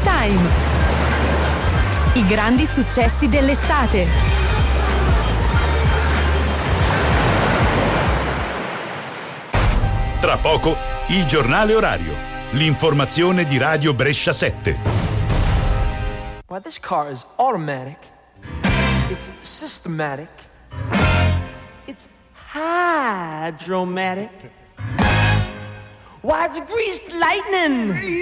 Time. I grandi successi dell'estate. Tra poco, il giornale orario. L'informazione di Radio Brescia 7. Well, this car is automatic. It's systematic. It's hydromatic. Why, it's greased lightning.